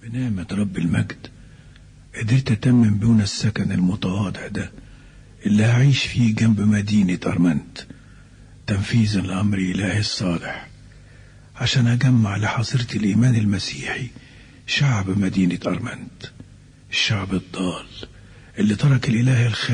بنعمة رب المجد قدرت أتمم بنا السكن المتواضع ده اللي هعيش فيه جنب مدينة أرمنت، تنفيذا لأمر إلهي الصالح، عشان أجمع لحظيرة الإيمان المسيحي شعب مدينة أرمنت، الشعب الضال اللي ترك الإله الخالق